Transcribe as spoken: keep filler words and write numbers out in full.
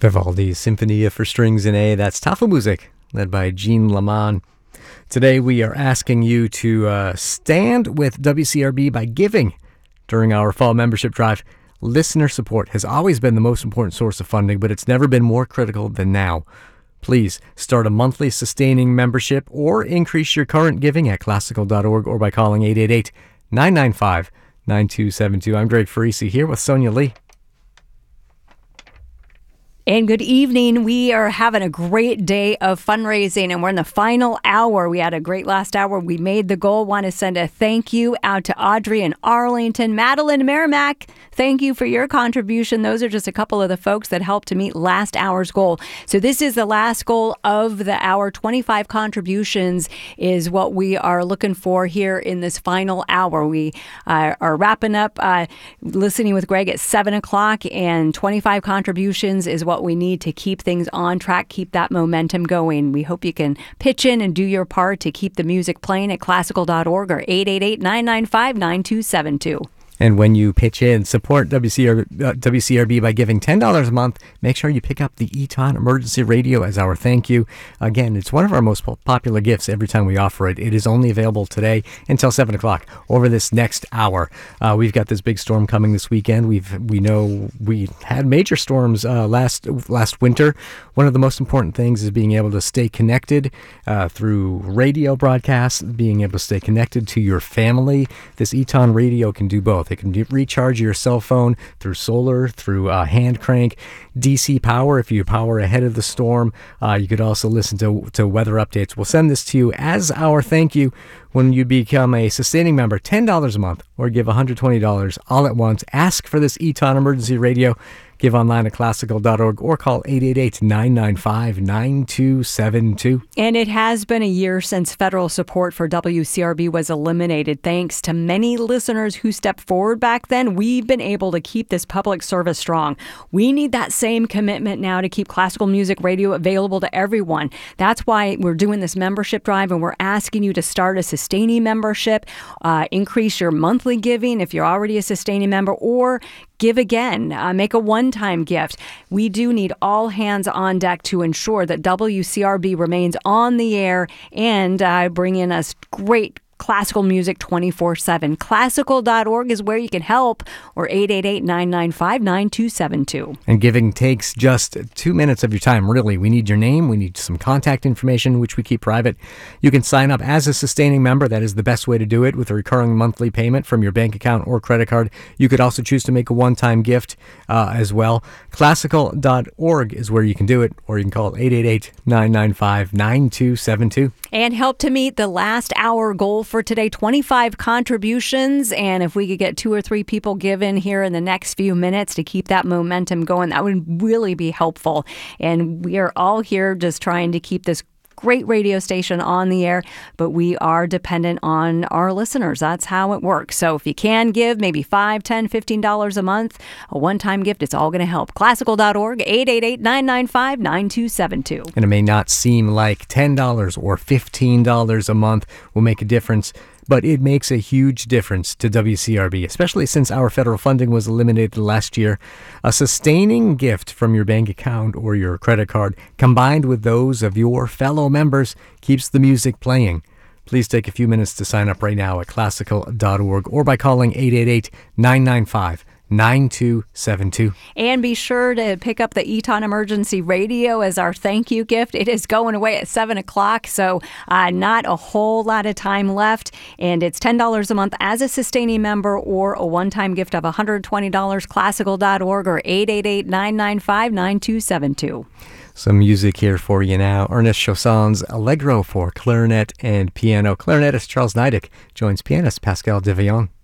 Vivaldi's Sinfonia for Strings in A. That's Tafelmusik, led by Jean Laman. Today we are asking you to uh, stand with W C R B by giving during our fall membership drive. Listener support has always been the most important source of funding, but it's never been more critical than now. Please start a monthly sustaining membership or increase your current giving at classical dot org or by calling eight eight eight, nine nine five, nine two seven two. I'm Greg Farisi here with Sonia Lee. And good evening. We are having a great day of fundraising, and we're in the final hour. We had a great last hour. We made the goal. Want to send a thank you out to Audrey in Arlington, Madeline Merrimack. Thank you for your contribution. Those are just a couple of the folks that helped to meet last hour's goal. So this is the last goal of the hour. twenty-five contributions is what we are looking for here in this final hour. We uh, are wrapping up uh, listening with Greg at seven o'clock, and twenty-five contributions is what we need to keep things on track, keep that momentum going. We hope you can pitch in and do your part to keep the music playing at classical dot org or eight eight eight, nine nine five, nine two seven two. And when you pitch in, support W C R, uh, W C R B by giving ten dollars a month. Make sure you pick up the Eton Emergency Radio as our thank you. Again, it's one of our most popular gifts every time we offer it. It is only available today until seven o'clock over this next hour. Uh, we've got this big storm coming this weekend. We've We know we had major storms uh, last last winter. One of the most important things is being able to stay connected uh, through radio broadcasts, being able to stay connected to your family. This Eton Radio can do both. It can de- recharge your cell phone through solar, through uh, hand crank, D C power if you power ahead of the storm. Uh, you could also listen to, to weather updates. We'll send this to you as our thank you when you become a sustaining member, ten dollars a month, or give one hundred twenty dollars all at once. Ask for this Eton Emergency Radio. Give online at classical dot org or call eight eight eight, nine nine five, nine two seven two. And it has been a year since federal support for W C R B was eliminated. Thanks to many listeners who stepped forward back then, we've been able to keep this public service strong. We need that same commitment now to keep classical music radio available to everyone. That's why we're doing this membership drive, and we're asking you to start a sustaining membership, uh, increase your monthly giving if you're already a sustaining member, or give again, uh, make a one-time gift. We do need all hands on deck to ensure that W C R B remains on the air and uh, bring in us great classical music twenty-four seven. classical dot org is where you can help, or eight eight eight, nine nine five, nine two seven two. And giving takes just two minutes of your time, really. We need your name. We need some contact information, which we keep private. You can sign up as a sustaining member. That is the best way to do it, with a recurring monthly payment from your bank account or credit card. You could also choose to make a one-time gift uh, as well. classical dot org is where you can do it, or you can call eight eight eight, nine nine five, nine two seven two. And help to meet the last hour goal for today, twenty-five contributions. And if we could get two or three people given here in the next few minutes to keep that momentum going, that would really be helpful. And we are all here just trying to keep this great radio station on the air, but we are dependent on our listeners. That's how it works. So if you can give maybe five, ten, fifteen dollars a month, a one-time gift, it's all going to help. classical dot org, eight eight eight, nine nine five, nine two seven two. And it may not seem like ten dollars or fifteen dollars a month will make a difference, but it makes a huge difference to W C R B, especially since our federal funding was eliminated last year. A sustaining gift from your bank account or your credit card, combined with those of your fellow members, keeps the music playing. Please take a few minutes to sign up right now at classical dot org or by calling eight eight eight, nine nine five, nine two seven two. And be sure to pick up the Eton Emergency Radio as our thank you gift. It is going away at seven o'clock, so uh, not a whole lot of time left. And it's ten dollars a month as a sustaining member, or a one-time gift of one hundred twenty dollars, classical dot org or eight eight eight, nine nine five, nine two seven two. Some music here for you now. Ernest Chaussin's Allegro for clarinet and piano. Clarinetist Charles Nidick joins pianist Pascal Deveillon.